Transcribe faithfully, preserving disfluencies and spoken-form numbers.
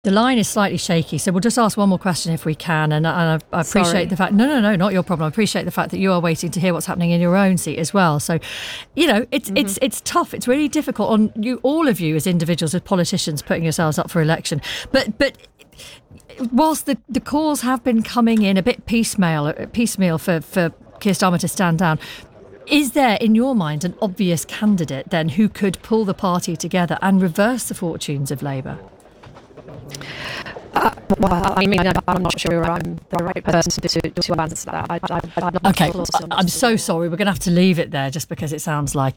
The line is slightly shaky, so we'll just ask one more question if we can. And, and I, I appreciate Sorry. the fact, no, no, no, not your problem. I appreciate the fact that you are waiting to hear what's happening in your own seat as well. So, you know, it's mm-hmm. it's it's tough. It's really difficult on you, all of you as individuals, as politicians, putting yourselves up for election. But but. Whilst the, the calls have been coming in a bit piecemeal, piecemeal for, for Keir Starmer to stand down, is there, in your mind, an obvious candidate then who could pull the party together and reverse the fortunes of Labour? Uh, well, I mean, I'm not sure I'm the right person to, to answer that. I, I, I'm not okay, I'm so sorry. We're going to have to leave it there just because it sounds like